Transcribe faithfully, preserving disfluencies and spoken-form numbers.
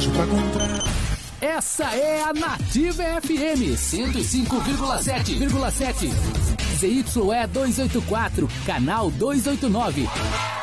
bicho pra comprar. Essa é a Nativa F M cento e cinco vírgula sete. Z Y E duzentos e oitenta e quatro, canal duzentos e oitenta e nove.